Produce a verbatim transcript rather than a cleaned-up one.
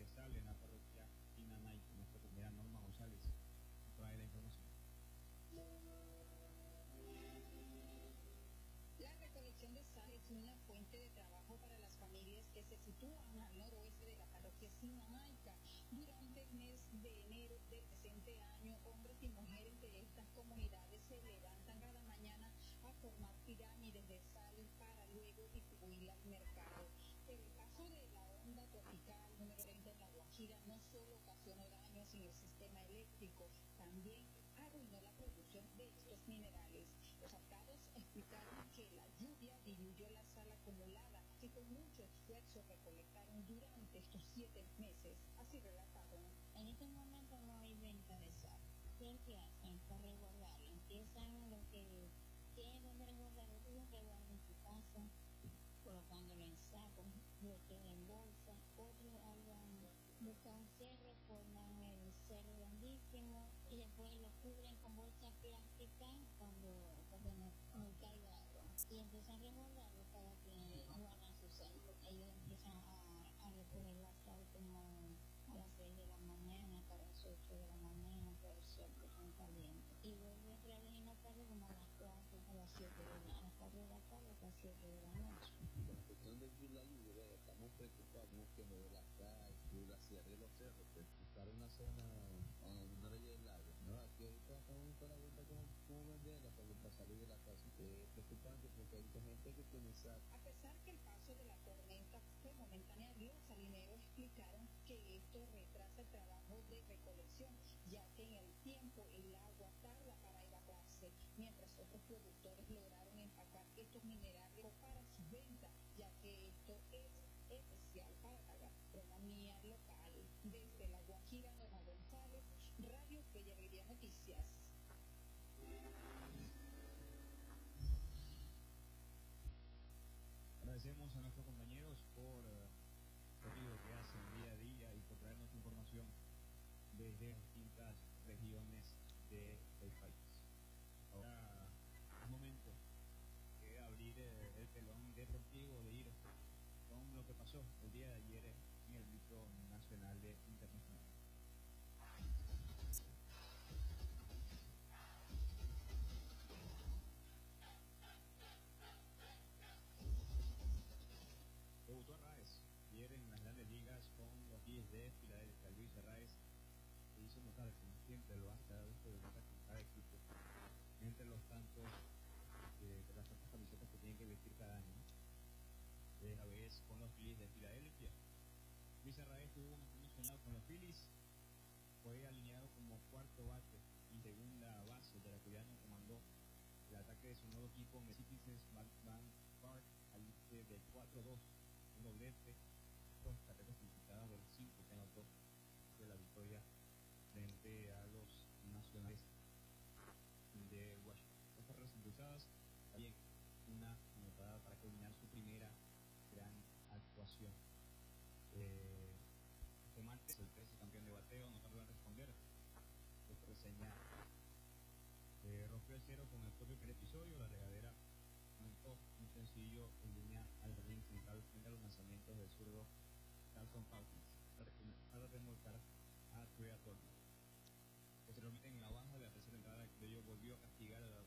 de sal en la parroquia Pinanay. Nuestra compañera Norma González trae la información. La recolección de sal es una fuente de trabajo para las familias que se sitúan al noroeste de la parroquia Sinamaica. Durante el mes de enero del presente año, hombres y mujeres de estas comunidades se levantan cada mañana a formar pirámides de sal para luego distribuirla al mercado. El paso de la onda tropical número treinta en La Guajira no solo ocasionó daños en el sistema eléctrico, también arruinó la producción de estos minerales. Los afectados explicaron que la lluvia diluyó la sal acumulada que con mucho esfuerzo recolectaron durante estos siete meses. Así relataron. En este momento no hay venta de sal. ¿Qué es que hacen para resguardarlo? Empiezan lo que tienen donde resguardarlo, lo resguardan en su casa, colocándolo en sacos, lo tienen en bolsa, otros hagan, buscan un cerro, forman el cerro grandísimo y después lo cubren con bolsa plástica cuando, cuando no, no caiga agua. Y empiezan a resguardarlo para que guardan su sal. Ellos empiezan a, a recoger la sal como a las seis de la mañana, para las ocho de la mañana, para el sol que son calientes. Y vuelve a entrar en la tarde como a las cuatro, a las siete de la, a las cuatro de la tarde, a las siete de la noche. La cuestión del la lluvia, estamos preocupados que no de la calle, de la sierra de los cerros, pues buscar una zona, una ley de lago, ¿no? Aquí ahorita estamos para la vuelta como, como venderla para salir de la casa. Es preocupante porque hay mucha gente que tiene sal. A pesar que el paso de la tormenta fue momentánea, los salineros explicaron que esto retrasa el trabajo de recolección, ya que en el tiempo el agua tarda para evacuarse, mientras otros productores lograron empacar estos minerales para su venta, ya que esto es especial para la gastronomía local. Desde La Guajira, Norma González, Radio Bella Alegría Noticias. Agradecemos a nuestros compañeros por uh, el recorrido que hacen día a día y por traernos información desde distintas regiones de, del país. Ahora es momento de abrir eh, el telón deportivo, de ir con lo que pasó el día de ayer en el ámbito nacional e internacional. Debutó Arraez ayer en las grandes ligas con los Phillies de Filadelfia. Luis Arraez se hizo notar, como siempre lo hace, cada vez que debuta con cada equipo, entre los tantos de, de las tantas camisetas que tienen que vestir cada año. De la vez con los Phillies de Filadelfia. Luis Arraez tuvo un año soñado con los Phillies, fue alineado como cuarto bate y segunda base de la que ya no comandó el ataque de su nuevo equipo en el Citizens Bank Park al irse de cuatro dos, un doblete, dos carreras implicadas del cinco que anotó de la victoria frente a los nacionales de Washington. Dos carreras impulsadas, también una anotada para culminar su primera gran actuación. Eh, este martes, el trece campeón de bateo, no tardó en responder. Esto reseña eh, rompió el cero con el propio primer episodio. La regadera aumentó un sencillo en línea al jardín central frente a los lanzamientos del zurdo Carlton Hawkins para remolcar a Trea Turner. Posteriormente, en la baja de la tercera entrada, Bello volvió a castigar a la